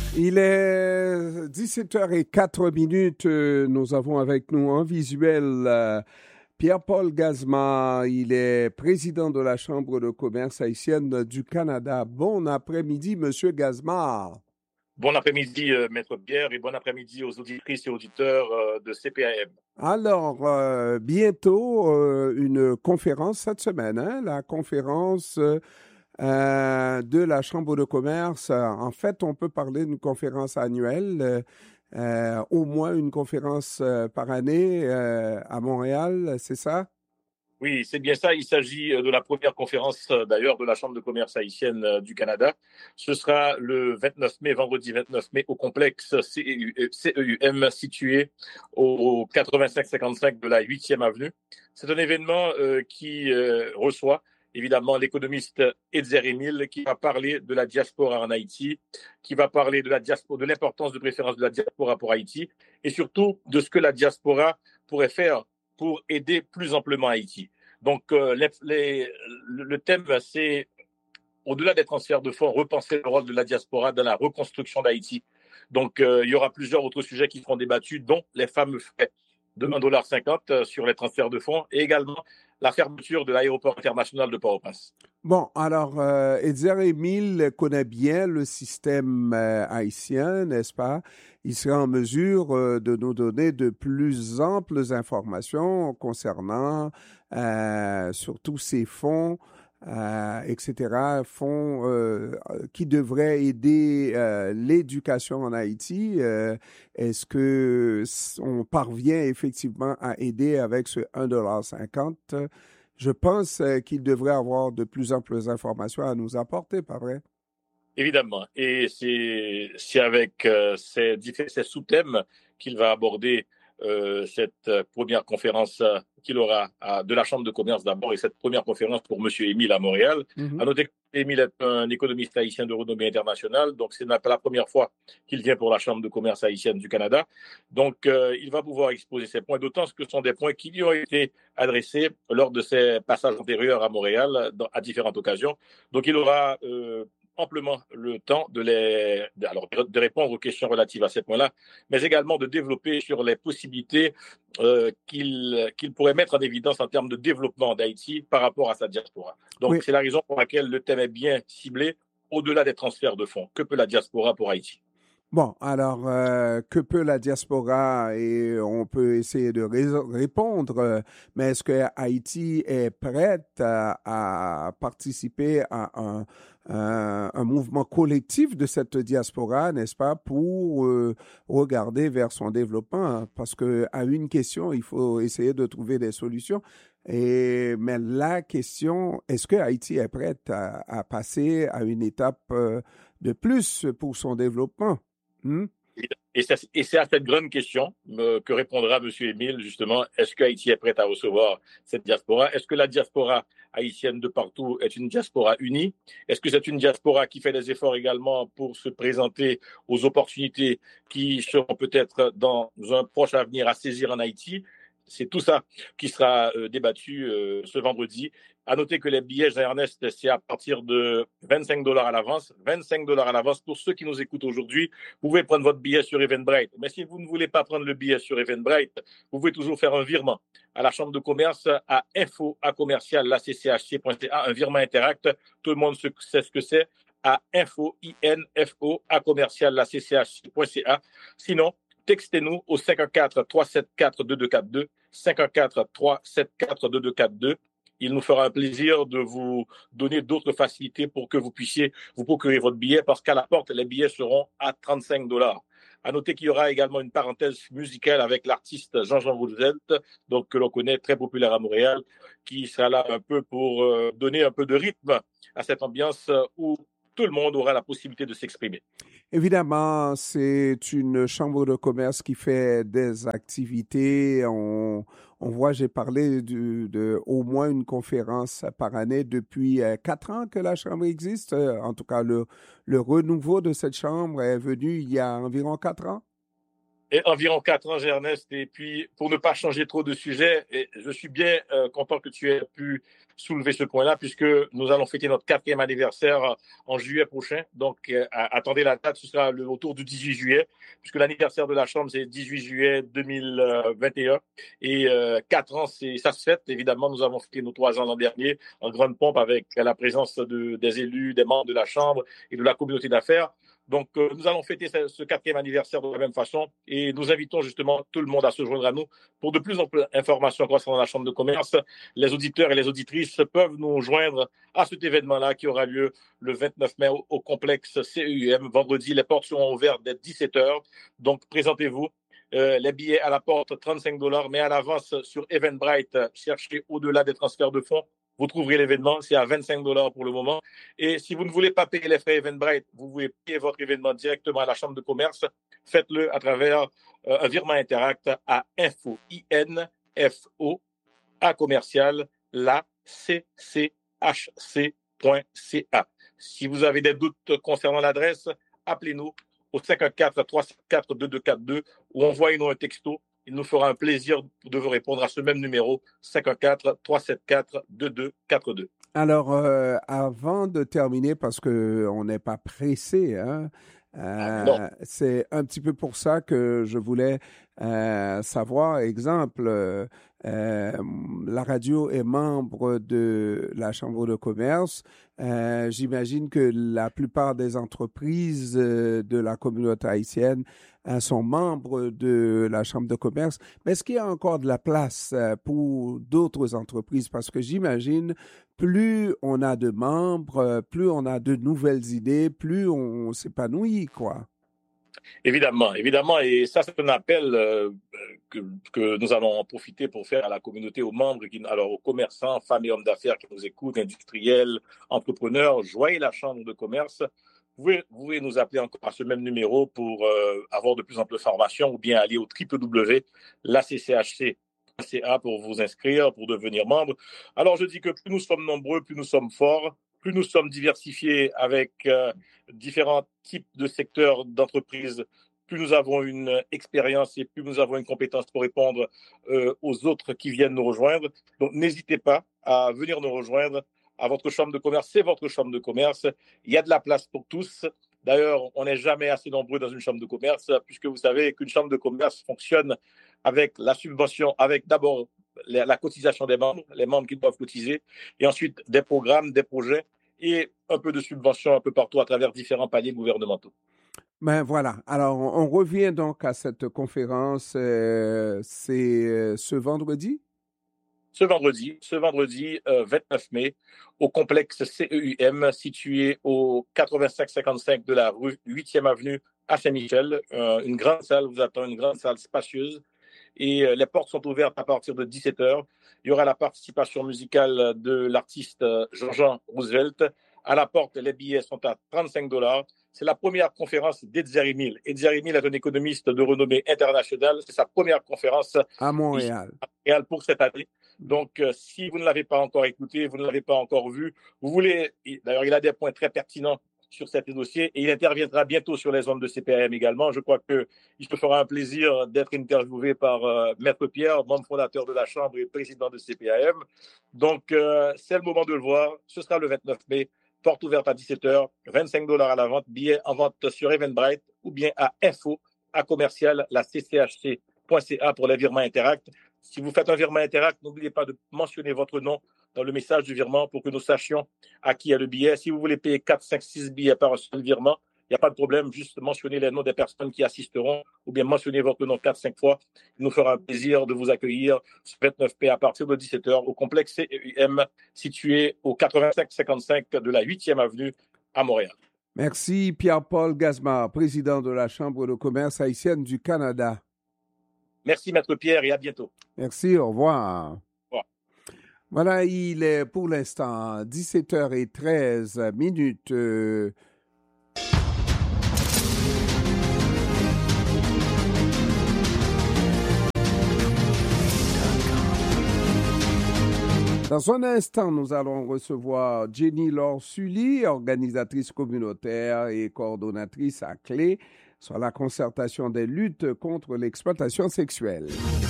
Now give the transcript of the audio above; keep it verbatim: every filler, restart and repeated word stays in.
Il est dix-sept heures zéro quatre minutes. Nous avons avec nous en visuel euh, Pierre-Paul Gazma. Il est président de la Chambre de commerce haïtienne du Canada. Bon après-midi, Monsieur Gazma. Bon après-midi, euh, Maître Pierre, et bon après-midi aux auditrices et auditeurs euh, de C P A M. Alors, euh, bientôt, euh, une conférence cette semaine, hein, la conférence euh, de la Chambre de commerce. En fait, on peut parler d'une conférence annuelle, euh, euh, au moins une conférence euh, par année euh, à Montréal, c'est ça? Oui, c'est bien ça. Il s'agit de la première conférence, d'ailleurs, de la Chambre de commerce haïtienne euh, du Canada. Ce sera le vingt-neuf mai, vendredi vingt-neuf mai, au complexe C E U M situé au quatre-vingt-cinq cinquante-cinq de la huitième avenue. C'est un événement euh, qui euh, reçoit évidemment l'économiste Edzer Emile, qui va parler de la diaspora en Haïti, qui va parler de la diaspora, de l'importance de préférence de la diaspora pour Haïti, et surtout de ce que la diaspora pourrait faire pour aider plus amplement Haïti. Donc, euh, les, les, le thème, c'est, au-delà des transferts de fonds, repenser le rôle de la diaspora dans la reconstruction d'Haïti. Donc, euh, il y aura plusieurs autres sujets qui seront débattus, dont les fameux frais de un dollar cinquante sur les transferts de fonds et également la fermeture de l'aéroport international de Port-au-Prince. Bon, alors, euh, Edzer Emile connaît bien le système euh, haïtien, n'est-ce pas? Il sera en mesure euh, de nous donner de plus amples informations concernant euh, surtout ces fonds, euh, et cetera, fonds euh, qui devraient aider euh, l'éducation en Haïti. Euh, est-ce que on parvient effectivement à aider avec ce un dollar cinquante? Je pense euh, qu'il devrait avoir de plus amples informations à nous apporter, pas vrai? Évidemment. Et c'est, c'est avec euh, ces, ces sous-thèmes qu'il va aborder euh, cette première conférence euh, qu'il aura à, de la Chambre de commerce d'abord et cette première conférence pour M. Émile à Montréal. Mm-hmm. À noter qu'Émile est un économiste haïtien de renommée internationale, donc c'est pas la première fois qu'il vient pour la Chambre de commerce haïtienne du Canada. Donc euh, il va pouvoir exposer ces points, d'autant que ce sont des points qui lui ont été adressés lors de ses passages antérieurs à Montréal dans, à différentes occasions. Donc il aura euh, amplement le temps de, les, de, alors, de répondre aux questions relatives à ces points-là, mais également de développer sur les possibilités euh, qu'il, qu'il pourrait mettre en évidence en termes de développement d'Haïti par rapport à sa diaspora. Donc, oui. C'est la raison pour laquelle le thème est bien ciblé au-delà des transferts de fonds. Que peut la diaspora pour Haïti? Bon, alors, euh, que peut la diaspora? Et on peut essayer de ré- répondre, mais est-ce que Haïti est prête à, à participer à un, un, un mouvement collectif de cette diaspora, n'est-ce pas, pour euh, regarder vers son développement? Parce que à une question, il faut essayer de trouver des solutions. Et, mais la question, est-ce que Haïti est prête à, à passer à une étape euh, de plus pour son développement? Hmm? Et, c'est, et c'est à cette grande question euh, que répondra M. Émile, justement, est-ce que Haïti est prête à recevoir cette diaspora? Est-ce que la diaspora haïtienne de partout est une diaspora unie? Est-ce que c'est une diaspora qui fait des efforts également pour se présenter aux opportunités qui seront peut-être dans un proche avenir à saisir en Haïti? C'est tout ça qui sera euh, débattu euh, ce vendredi. À noter que les billets, Jean-Ernest, c'est à partir de vingt-cinq dollars à l'avance. vingt-cinq dollars à l'avance. Pour ceux qui nous écoutent aujourd'hui, vous pouvez prendre votre billet sur Eventbrite. Mais si vous ne voulez pas prendre le billet sur Eventbrite, vous pouvez toujours faire un virement à la Chambre de commerce à info à commercial la c c h c point c a, un virement Interact. Tout le monde sait ce que c'est. À info, I N F O, à commercial la c c h c point c a. Sinon, textez-nous au cinq un quatre, trois sept quatre, deux deux quatre deux, cinq un quatre, trois sept quatre, deux deux quatre deux. Il nous fera un plaisir de vous donner d'autres facilités pour que vous puissiez vous procurer votre billet, parce qu'à la porte, les billets seront à trente-cinq dollars. À noter qu'il y aura également une parenthèse musicale avec l'artiste Jean-Jean Roosevelt, donc que l'on connaît, très populaire à Montréal, qui sera là un peu pour euh, donner un peu de rythme à cette ambiance où tout le monde aura la possibilité de s'exprimer. Évidemment, c'est une chambre de commerce qui fait des activités. On, on voit, j'ai parlé de, de au moins une conférence par année depuis euh, quatre ans que la chambre existe. En tout cas, le, le renouveau de cette chambre est venu il y a environ quatre ans. Et environ quatre ans, Ernest. Et puis, pour ne pas changer trop de sujet, et je suis bien euh, content que tu aies pu soulever ce point-là, puisque nous allons fêter notre quatrième anniversaire en juillet prochain. Donc, euh, attendez la date, ce sera le, autour du dix-huit juillet, puisque l'anniversaire de la Chambre, c'est dix-huit juillet deux mille vingt et un. Et euh, quatre ans, c'est, ça se fête. Évidemment, nous avons fêté nos trois ans l'an dernier en grande pompe avec la présence de, des élus, des membres de la Chambre et de la communauté d'affaires. Donc, euh, nous allons fêter ce, ce quatrième anniversaire de la même façon et nous invitons justement tout le monde à se joindre à nous pour de plus en plus d'informations concernant la Chambre de commerce. Les auditeurs et les auditrices peuvent nous joindre à cet événement-là qui aura lieu le vingt-neuf mai au, au complexe C E U M. Vendredi, les portes seront ouvertes dès dix-sept heures. Donc, présentez-vous. Euh, les billets à la porte, trente-cinq dollars, mais à l'avance sur Eventbrite, cherchez au-delà des transferts de fonds. Vous trouverez l'événement, c'est à vingt-cinq dollars pour le moment. Et si vous ne voulez pas payer les frais Eventbrite, vous pouvez payer votre événement directement à la Chambre de commerce. Faites-le à travers euh, un virement Interact à info, I N F O, à commercial, la C C H C point C A. Si vous avez des doutes concernant l'adresse, appelez-nous au cinq un quatre, trois sept quatre, deux deux quatre deux ou envoyez-nous un texto. Il nous fera un plaisir de vous répondre à ce même numéro, cinq un quatre, trois sept quatre, deux deux quatre deux. Alors, euh, avant de terminer, parce qu'on n'est pas pressé, hein, euh, c'est un petit peu pour ça que je voulais euh, savoir, exemple, euh, la radio est membre de la Chambre de commerce. Euh, j'imagine que la plupart des entreprises euh, de la communauté haïtienne euh, sont membres de la Chambre de commerce. Mais est-ce qu'il y a encore de la place euh, pour d'autres entreprises? Parce que j'imagine, plus on a de membres, plus on a de nouvelles idées, plus on s'épanouit, quoi. Évidemment, évidemment, et ça c'est un appel euh, que, que nous allons en profiter pour faire à la communauté, aux membres, qui, alors aux commerçants, femmes et hommes d'affaires qui nous écoutent, industriels, entrepreneurs, joignez la Chambre de commerce. Vous pouvez, vous pouvez nous appeler encore à ce même numéro pour euh, avoir de plus amples informations ou bien aller au w w w point la c c h c point c a pour vous inscrire, pour devenir membre. Alors je dis que plus nous sommes nombreux, plus nous sommes forts. Plus nous sommes diversifiés avec euh, différents types de secteurs d'entreprise, plus nous avons une expérience et plus nous avons une compétence pour répondre euh, aux autres qui viennent nous rejoindre. Donc, n'hésitez pas à venir nous rejoindre à votre chambre de commerce. C'est votre chambre de commerce. Il y a de la place pour tous. D'ailleurs, on n'est jamais assez nombreux dans une chambre de commerce, puisque vous savez qu'une chambre de commerce fonctionne avec la subvention, avec d'abord la, la cotisation des membres, les membres qui doivent cotiser, et ensuite des programmes, des projets et un peu de subventions un peu partout à travers différents paliers gouvernementaux. Ben voilà. Alors, on, on revient donc à cette conférence. Euh, c'est euh, ce vendredi? Ce vendredi, ce vendredi euh, vingt-neuf mai, au complexe C E U M, situé au quatre-vingt-cinq cinquante-cinq de la rue huitième avenue à Saint-Michel. Euh, une grande salle vous attend, une grande salle spacieuse. Et euh, les portes sont ouvertes à partir de dix-sept heures. Il y aura la participation musicale de l'artiste Jean-Jean Roosevelt. À la porte, les billets sont à trente-cinq dollars. C'est la première conférence d'Edzer Emile. Edzer Emile est un économiste de renommée internationale. C'est sa première conférence à Montréal. à Montréal pour cette année. Donc, euh, si vous ne l'avez pas encore écouté, vous ne l'avez pas encore vu, vous voulez, d'ailleurs, il a des points très pertinents sur cet dossier et il interviendra bientôt sur les ondes de C P A M également. Je crois qu'il se fera un plaisir d'être interviewé par euh, Maître Pierre, membre fondateur de la Chambre et président de C P A M. Donc, euh, c'est le moment de le voir. Ce sera le vingt-neuf mai, porte ouverte à dix-sept heures, vingt-cinq dollars à la vente, billets en vente sur Eventbrite ou bien à info, à commercial, la c c h c point c a pour les virements Interact. Si vous faites un virement Interact, n'oubliez pas de mentionner votre nom dans le message du virement pour que nous sachions à qui est le billet. Si vous voulez payer quatre, cinq, six billets par un seul virement, il n'y a pas de problème, juste mentionner les noms des personnes qui assisteront ou bien mentionner votre nom quatre, cinq fois. Il nous fera un plaisir de vous accueillir ce vingt-neuf mai à partir de dix-sept heures au complexe C E U M situé au quatre-vingt-cinq cinquante-cinq de la huitième avenue à Montréal. Merci Pierre-Paul Gazmar, président de la Chambre de commerce haïtienne du Canada. Merci Maître Pierre et à bientôt. Merci, au revoir. Au revoir. Voilà, il est pour l'instant dix-sept heures treize minutes. Euh... Dans un instant, nous allons recevoir Jenny Laure Sully, organisatrice communautaire et coordonnatrice à Clé sur la concertation des luttes contre l'exploitation sexuelle.